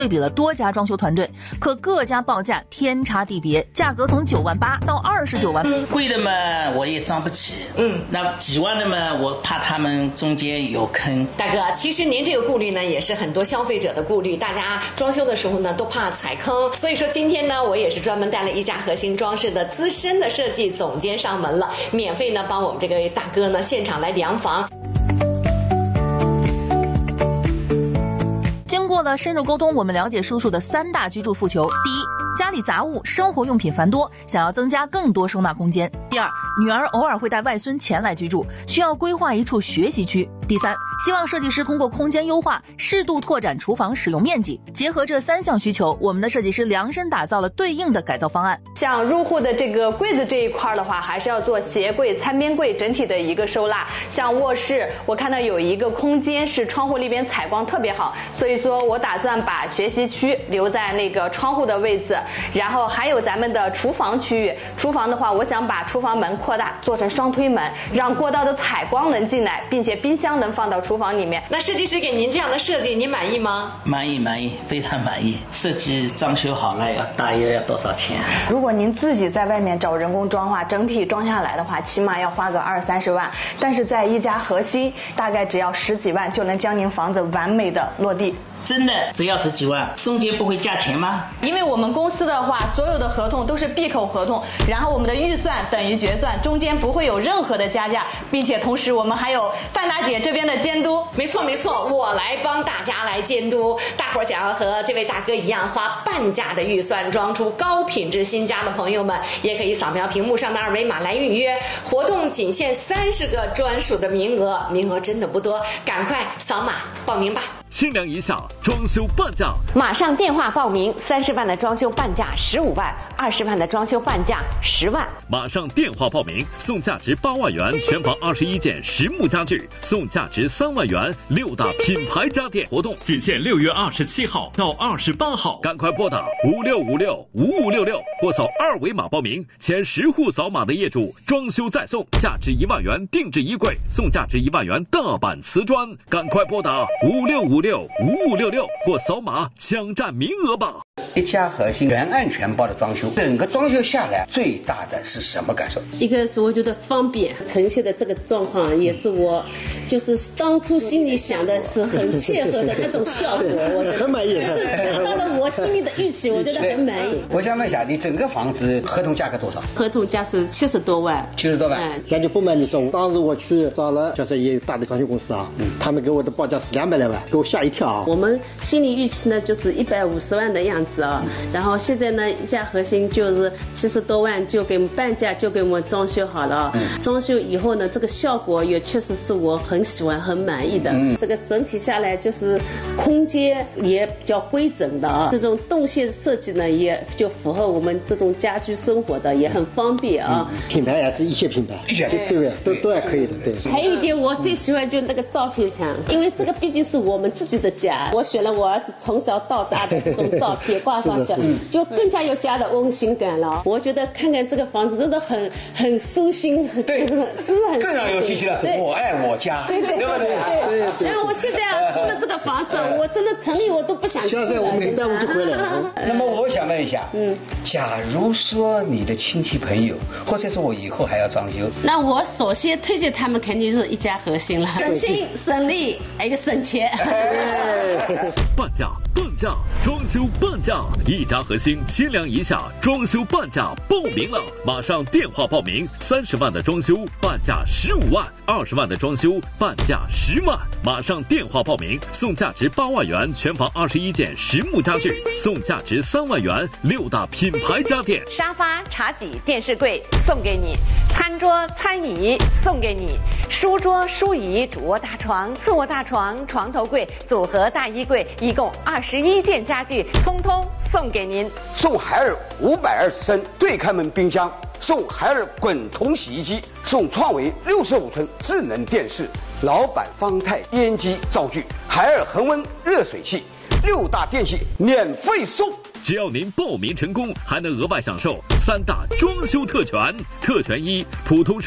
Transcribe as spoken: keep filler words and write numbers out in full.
对比了多家装修团队，可各家报价天差地别，价格从九万八到二十九万。 贵的嘛我也装不起，嗯，那几万的嘛我怕他们中间有坑。 大哥，其实您这个顾虑呢，也是很多消费者的顾虑，大家装修的时候呢都怕踩坑，所以说今天呢，我也是专门带了一家核心装饰的资深的设计总监上门了，免费呢帮我们这个大哥呢现场来量房。 经过了深入沟通，我们了解叔叔的三大居住诉求：第一，家里杂物、生活用品繁多，想要增加更多收纳空间；第二，女儿偶尔会带外孙前来居住，需要规划一处学习区；第三，希望设计师通过空间优化，适度拓展厨房使用面积。结合这三项需求，我们的设计师量身打造了对应的改造方案。 像入户的这个柜子这一块的话，还是要做鞋柜、餐边柜整体的一个收纳。像卧室，我看到有一个空间是窗户那边采光特别好，所以说我打算把学习区留在那个窗户的位置，然后还有咱们的厨房区域。厨房的话，我想把厨房门扩大，做成双推门，让过道的采光能进来，并且冰箱能放到厨房里面。 那设计师给您这样的设计，您满意吗？ 满意满意，非常满意。设计装修好了要大约要多少钱？ 如果您自己在外面找人工装的话，整体装下来的话，起码要花个二三十万，但是在一家核心，大概只要十几万就能将您房子完美的落地。 真的只要十几万，中间不会加钱吗？ 因为我们公司的话，所有的合同都是闭口合同，然后我们的预算等于决算，中间不会有任何的加价，并且同时我们还有范大姐这边的监督。 没错没错，我来帮大家来监督。大伙儿想要和这位大哥一样花半价的预算装出高品质新家的朋友们，也可以扫描屏幕上的二维码来预约。活动仅限三十个专属的名额，名额真的不多，赶快扫码报名吧。 清凉一下，装修半价， 马上电话报名，三十万的装修半价十五万，二十万的装修半价十万。 马上电话报名，送价值八万元全房二十一件实木家具，送价值三万元六大品牌家电。活动仅限六月二十七号到二十八号，赶快拨打五六五六五五六六或扫二维码报名，前十户扫码的业主装修再送价值一万元定制衣柜，送价值一万元大板瓷砖。赶快拨打五六五六五五六六或扫码抢占名额吧。 一家核心全案全包的装修，整个装修下来最大的是什么感受？ 一个是我觉得方便，呈现的这个状况也是我就是当初心里想的是很切合的那种效果，我觉得很满意，就是达到了我心里的预期，我觉得很满意。 我想问一下，你整个房子合同价格多少？ 合同价是七十多万。 七十多万。 嗯， 感觉不瞒你说，当时我去找了，就是也有大的装修公司啊，嗯，他们给我的报价是两百来万，给我吓一跳啊。 我们心理预期呢就是一百五十万的样子啊，然后现在呢一家核心就是七十多万就给半价就给我们装修好了啊，嗯，装修以后呢这个效果也确实是我很喜欢很满意的，嗯，这个整体下来就是空间也比较规整的啊，这种动线设计呢也就符合我们这种家居生活的，也很方便啊。 嗯，品牌也是一线品牌，一线对对不对？都都还可以的，对。 还有一点我最喜欢就那个照片墙，因为这个毕竟是我们自己的家，我选了我儿子从小到大的这种照片挂上去，就更加有家的温馨感了。我觉得看看这个房子真的很很舒心，对，是不是很更让有气息了？我爱我家， 对对对对对。然后我现在啊住的这个房子，我真的城里我都不想去了。 现在我们礼拜五就回来了。 那么我想问一下，嗯，假如说你的亲戚朋友，或者是我以后还要装修， 那我首先推荐他们肯定是一家核心了，省心省力，还有一个省钱。 半价半价，装修半价，一家核心清凉一下，装修半价报名了，马上电话报名，三十万的装修半价十五万，二十万的装修半价十万，马上电话报名，送价值八万元全房二十一件实木家具，送价值三万元六大品牌家电， 沙发、茶几、电视柜送给你，餐桌、餐椅送给你，书桌、书椅、主卧大床、次卧大床、床头柜、组合大衣柜，一共二十一件家具，通通送给您。 送海尔五百二十升对开门冰箱，送海尔滚筒洗衣机，送创维六十五寸智能电视，老板方太烟机灶具，海尔恒温热水器，六大电器免费送。 只要您报名成功，还能额外享受三大装修特权。特权一，普通